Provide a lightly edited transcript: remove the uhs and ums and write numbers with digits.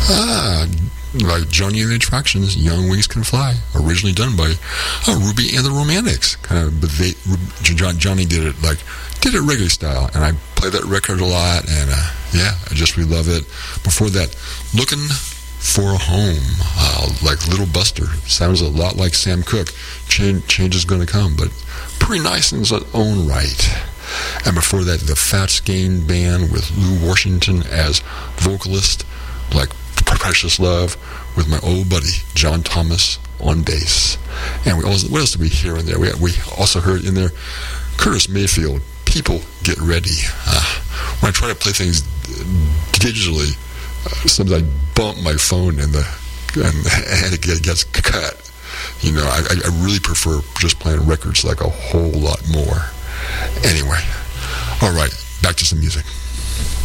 Like Johnny and the Attractions, Young Wings Can Fly, originally done by Ruby and the Romantics. Kind of, but Johnny did it reggae style, and I play that record a lot, and I just really love it. Before that, Looking for a Home, like Little Buster, sounds a lot like Sam Cooke. Change is going to come, but pretty nice in its own right. And before that, the Fats Gain Band with Lou Washington as vocalist, like Precious Love, with my old buddy John Thomas on bass. And what else did we hear in there? We also heard in there Curtis Mayfield, People Get Ready. When I try to play things digitally, sometimes I bump my phone and it gets cut. You know, I really prefer just playing records like a whole lot more. Anyway, all right, back to some music.